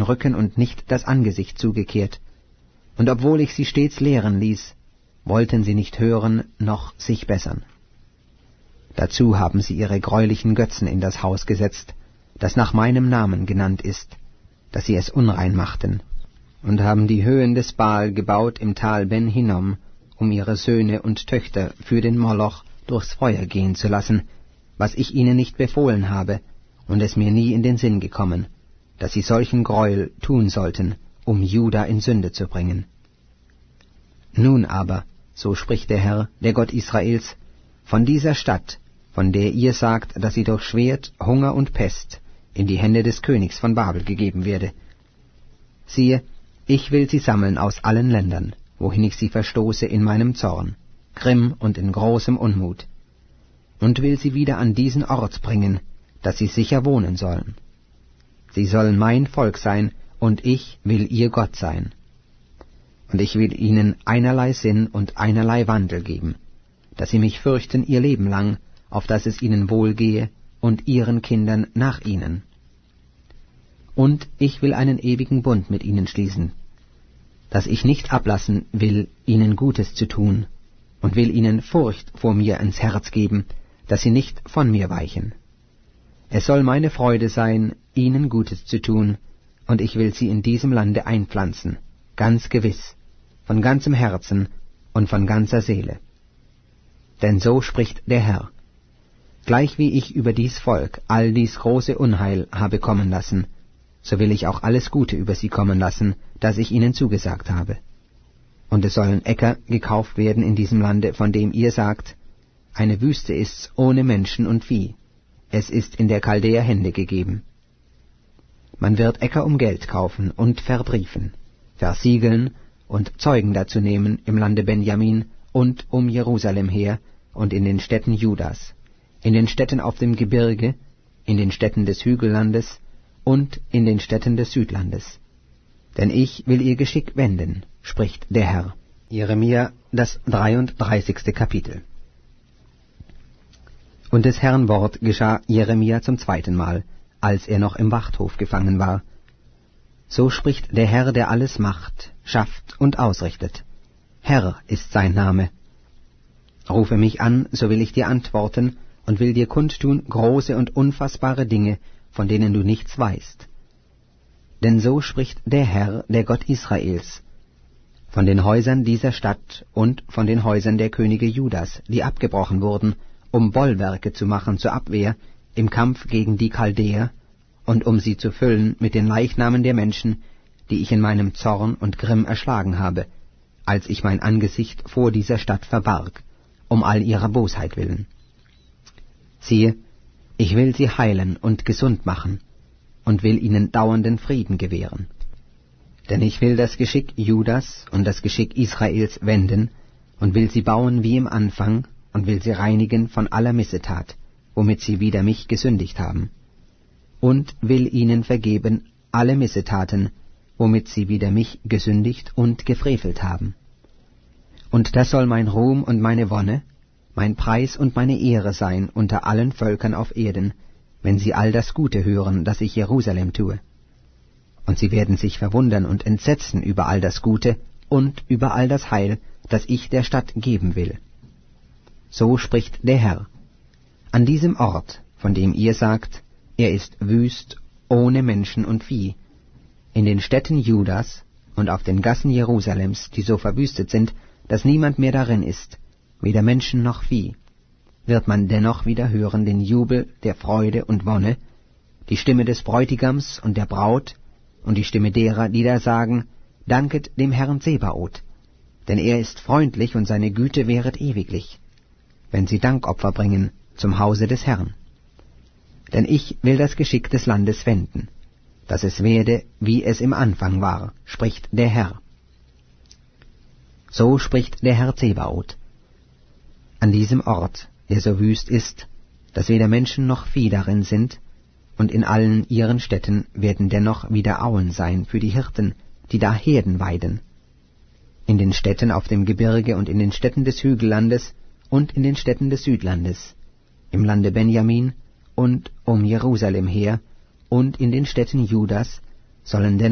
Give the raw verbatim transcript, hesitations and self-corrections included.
Rücken und nicht das Angesicht zugekehrt. Und obwohl ich sie stets lehren ließ, wollten sie nicht hören noch sich bessern. Dazu haben sie ihre greulichen Götzen in das Haus gesetzt, das nach meinem Namen genannt ist, dass sie es unrein machten, und haben die Höhen des Baal gebaut im Tal Ben Hinnom, um ihre Söhne und Töchter für den Moloch durchs Feuer gehen zu lassen, was ich ihnen nicht befohlen habe, und es mir nie in den Sinn gekommen, dass sie solchen Gräuel tun sollten, um Juda in Sünde zu bringen. Nun aber, so spricht der Herr, der Gott Israels, von dieser Stadt, von der ihr sagt, dass sie durch Schwert, Hunger und Pest in die Hände des Königs von Babel gegeben werde. Siehe, ich will sie sammeln aus allen Ländern, wohin ich sie verstoße in meinem Zorn, Grimm und in großem Unmut, und will sie wieder an diesen Ort bringen, dass sie sicher wohnen sollen. Sie sollen mein Volk sein, und ich will ihr Gott sein. Und ich will ihnen einerlei Sinn und einerlei Wandel geben, dass sie mich fürchten ihr Leben lang, auf dass es ihnen wohlgehe, und ihren Kindern nach ihnen. Und ich will einen ewigen Bund mit ihnen schließen, dass ich nicht ablassen will, ihnen Gutes zu tun, und will ihnen Furcht vor mir ins Herz geben, dass sie nicht von mir weichen. Es soll meine Freude sein, ihnen Gutes zu tun, und ich will sie in diesem Lande einpflanzen, ganz gewiss, von ganzem Herzen und von ganzer Seele. Denn so spricht der Herr: Gleich wie ich über dies Volk all dies große Unheil habe kommen lassen, so will ich auch alles Gute über sie kommen lassen, das ich ihnen zugesagt habe. Und es sollen Äcker gekauft werden in diesem Lande, von dem ihr sagt, eine Wüste ist's ohne Menschen und Vieh, es ist in der Chaldäer Hände gegeben. Man wird Äcker um Geld kaufen und verbriefen, versiegeln und Zeugen dazu nehmen im Lande Benjamin und um Jerusalem her und in den Städten Judas, in den Städten auf dem Gebirge, in den Städten des Hügellandes und in den Städten des Südlandes. Denn ich will ihr Geschick wenden, spricht der Herr. Jeremia, das dreiunddreißigste Kapitel. Und des Herrn Wort geschah Jeremia zum zweiten Mal, als er noch im Wachthof gefangen war. So spricht der Herr, der alles macht, schafft und ausrichtet. Herr ist sein Name. Rufe mich an, so will ich dir antworten und will dir kundtun große und unfassbare Dinge, von denen du nichts weißt. Denn so spricht der Herr, der Gott Israels, von den Häusern dieser Stadt und von den Häusern der Könige Judas, die abgebrochen wurden, um Bollwerke zu machen zur Abwehr im Kampf gegen die Chaldäer und um sie zu füllen mit den Leichnamen der Menschen, die ich in meinem Zorn und Grimm erschlagen habe, als ich mein Angesicht vor dieser Stadt verbarg, um all ihrer Bosheit willen. Siehe, ich will sie heilen und gesund machen und will ihnen dauernden Frieden gewähren. Denn ich will das Geschick Judas und das Geschick Israels wenden und will sie bauen wie im Anfang und will sie reinigen von aller Missetat, womit sie wider mich gesündigt haben, und will ihnen vergeben alle Missetaten, womit sie wider mich gesündigt und gefrevelt haben. Und das soll mein Ruhm und meine Wonne, mein Preis und meine Ehre sein unter allen Völkern auf Erden, wenn sie all das Gute hören, das ich Jerusalem tue. Und sie werden sich verwundern und entsetzen über all das Gute und über all das Heil, das ich der Stadt geben will. So spricht der Herr: An diesem Ort, von dem ihr sagt, er ist wüst, ohne Menschen und Vieh, in den Städten Judas und auf den Gassen Jerusalems, die so verwüstet sind, dass niemand mehr darin ist, weder Menschen noch Vieh, wird man dennoch wieder hören den Jubel der Freude und Wonne, die Stimme des Bräutigams und der Braut und die Stimme derer, die da sagen, Danket dem Herrn Zebaoth, denn er ist freundlich und seine Güte währet ewiglich, wenn sie Dankopfer bringen zum Hause des Herrn. Denn ich will das Geschick des Landes wenden, dass es werde, wie es im Anfang war, spricht der Herr. So spricht der Herr Zebaoth: An diesem Ort, der so wüst ist, dass weder Menschen noch Vieh darin sind, und in allen ihren Städten werden dennoch wieder Auen sein für die Hirten, die da Herden weiden. In den Städten auf dem Gebirge und in den Städten des Hügellandes und in den Städten des Südlandes, im Lande Benjamin und um Jerusalem her und in den Städten Judas sollen denn